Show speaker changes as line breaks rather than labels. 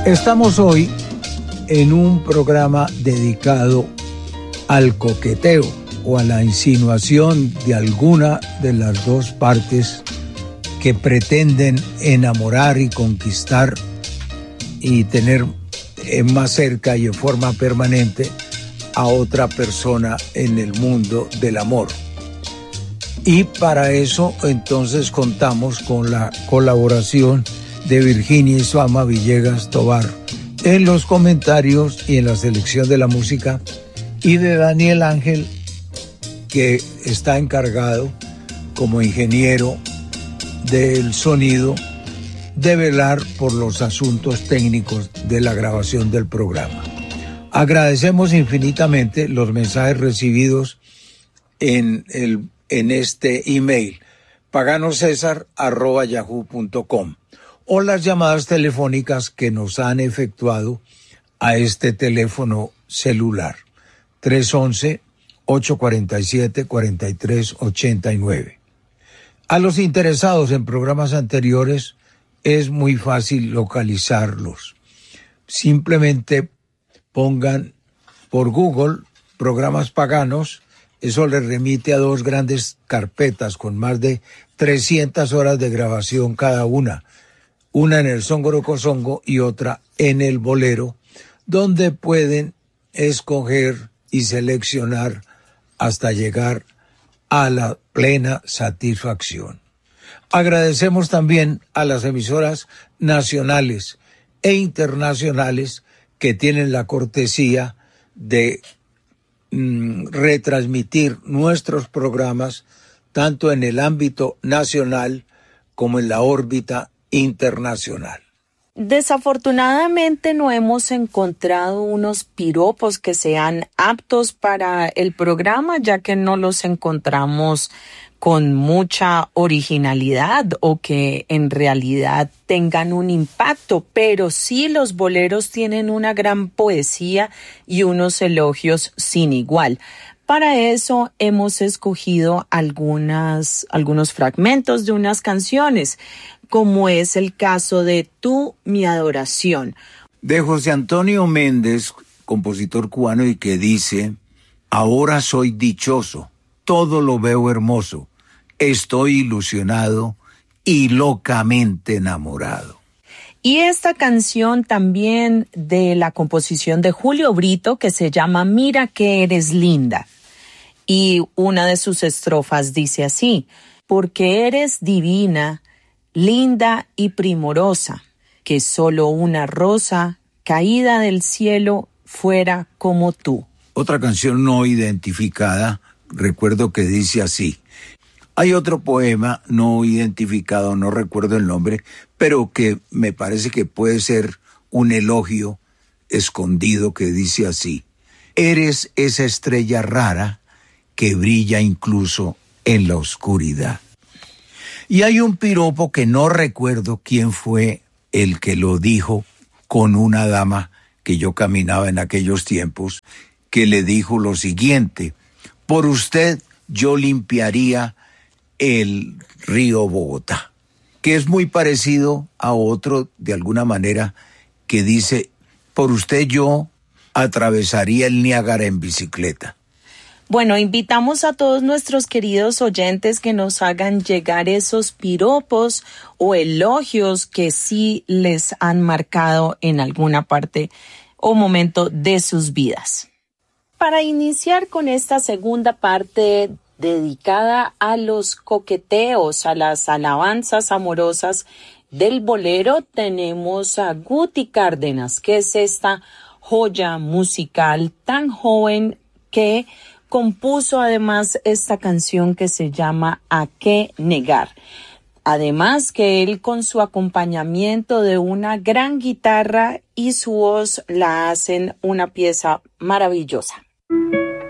Estamos hoy en un programa dedicado al coqueteo o a la insinuación de alguna de las dos partes que pretenden enamorar y conquistar y tener más cerca y en forma permanente a otra persona en el mundo del amor. Y para eso entonces contamos con la colaboración de Virginia Isuama Villegas Tovar en los comentarios y en la selección de la música, y de Daniel Ángel, que está encargado como ingeniero del sonido de velar por los asuntos técnicos de la grabación del programa. Agradecemos infinitamente los mensajes recibidos en este email paganoscesar@yahoo.com o las llamadas telefónicas que nos han efectuado a este teléfono celular 311-847-4389. A los interesados en programas anteriores es muy fácil localizarlos. Simplemente pongan por Google programas paganos. Eso les remite a dos grandes carpetas con más de 300 horas de grabación cada una en el Songorocosongo y otra en el Bolero, donde pueden escoger y seleccionar hasta llegar a la plena satisfacción. Agradecemos también a las emisoras nacionales e internacionales que tienen la cortesía de retransmitir nuestros programas tanto en el ámbito nacional como en la órbita internacional.
Desafortunadamente no hemos encontrado unos piropos que sean aptos para el programa, ya que no los encontramos con mucha originalidad o que en realidad tengan un impacto, pero sí los boleros tienen una gran poesía y unos elogios sin igual. Para eso hemos escogido algunos fragmentos de unas canciones, como es el caso de Tú, mi adoración.
De José Antonio Méndez, compositor cubano, y que dice: ahora soy dichoso, todo lo veo hermoso, estoy ilusionado y locamente enamorado.
Y esta canción también de la composición de Julio Brito, que se llama Mira que eres linda. Y una de sus estrofas dice así: porque eres divina, linda y primorosa, que solo una rosa caída del cielo fuera como tú.
Otra canción no identificada, recuerdo que dice así. Hay otro poema no identificado, no recuerdo el nombre, pero que me parece que puede ser un elogio escondido, que dice así: eres esa estrella rara que brilla incluso en la oscuridad. Y hay un piropo que no recuerdo quién fue el que lo dijo con una dama que yo caminaba en aquellos tiempos, que le dijo lo siguiente: por usted yo limpiaría el río Bogotá, que es muy parecido a otro, de alguna manera, que dice: por usted yo atravesaría el Niágara en bicicleta.
Bueno, invitamos a todos nuestros queridos oyentes que nos hagan llegar esos piropos o elogios que sí les han marcado en alguna parte o momento de sus vidas. Para iniciar con esta segunda parte dedicada a los coqueteos, a las alabanzas amorosas del bolero, tenemos a Guti Cárdenas, que es esta joya musical tan joven que compuso además esta canción que se llama ¿A qué negar? Además que él, con su acompañamiento de una gran guitarra y su voz, la hacen una pieza maravillosa.